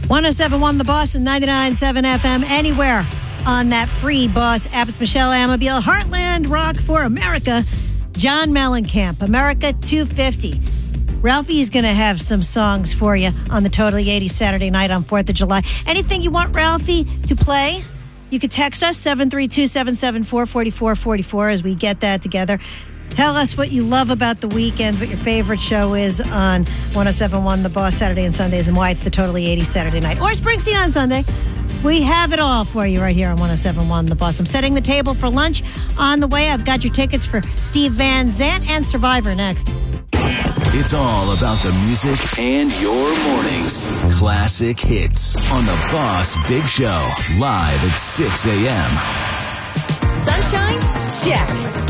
107.1 The Boss and 99.7 FM anywhere on that free Boss app. It's Michelle Amabile, Heartland Rock for America. John Mellencamp, America 250. Ralphie's going to have some songs for you on the Totally 80s Saturday night on 4th of July. Anything you want Ralphie to play, you could text us 732-774-4444 as we get that together. Tell us what you love about the weekends, what your favorite show is on 107.1 The Boss Saturday and Sundays, and why it's the Totally 80s Saturday night. Or Springsteen on Sunday. We have it all for you right here on 107.1 The Boss. I'm setting the table for lunch on the way. I've got your tickets for Steve Van Zandt and Survivor next. It's all about the music and your mornings. Classic hits on The Boss Big Show, live at 6 a.m. Sunshine? Check.